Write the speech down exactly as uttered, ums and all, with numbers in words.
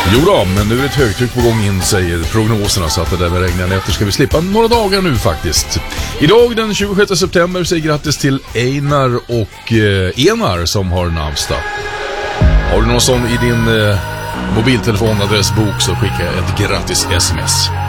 Jo då, men nu är ett högtryck på gång in, säger prognoserna, så att det där med regnen efter ska vi slippa några dagar nu faktiskt. Idag den tjugosjätte september säger grattis till Einar och eh, Enar som har namnsdag. Har du någon sån i din eh, mobiltelefonadressbok så skicka ett grattis sms.